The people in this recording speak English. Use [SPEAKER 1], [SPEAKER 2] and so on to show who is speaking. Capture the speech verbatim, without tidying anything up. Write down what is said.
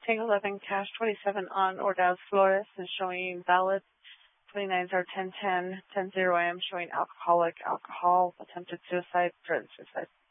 [SPEAKER 1] Tango eleven cash twenty-seven on Ordaz Flores is showing valid. twenty-nines are ten ten, ten zero. I am showing alcoholic, alcohol, attempted suicide, threatened suicide.